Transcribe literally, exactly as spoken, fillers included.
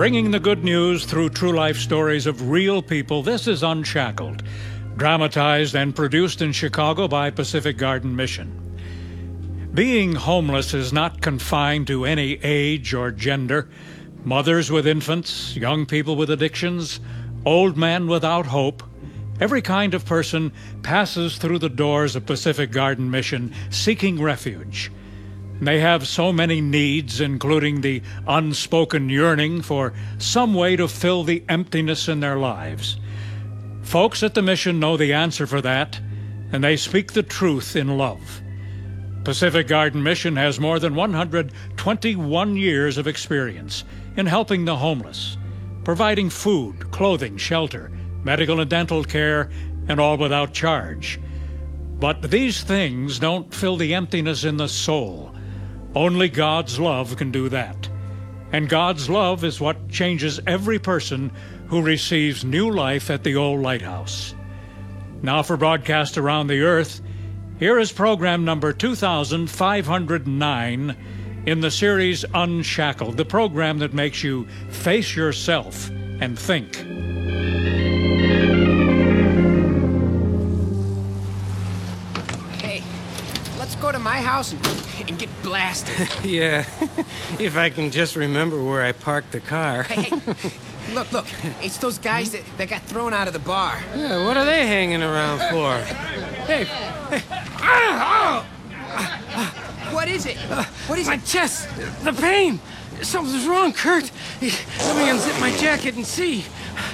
Bringing the good news through true life stories of real people, this is Unshackled, dramatized and produced in Chicago by Pacific Garden Mission. Being homeless is not confined to any age or gender. Mothers with infants, young people with addictions, old men without hope, every kind of person passes through the doors of Pacific Garden Mission seeking refuge. They have so many needs, including the unspoken yearning for some way to fill the emptiness in their lives. Folks at the mission know the answer for that, and they speak the truth in love. Pacific Garden Mission has more than one hundred twenty-one years of experience in helping the homeless, providing food, clothing, shelter, medical and dental care, and all without charge. But these things don't fill the emptiness in the soul. Only God's love can do that. And God's love is what changes every person who receives new life at the old lighthouse. Now for broadcast around the earth, here is program number two thousand five hundred nine in the series Unshackled, the program that makes you face yourself and think. Hey, let's go to my house and, and get blasted. Yeah, if I can just remember where I parked the car. Hey, hey, look, look, it's those guys that, that got thrown out of the bar. Yeah, what are they hanging around for? Hey, hey. Ah, oh. What is it? What is My it? chest, the pain. Something's wrong, Kurt. Let me unzip my jacket and see.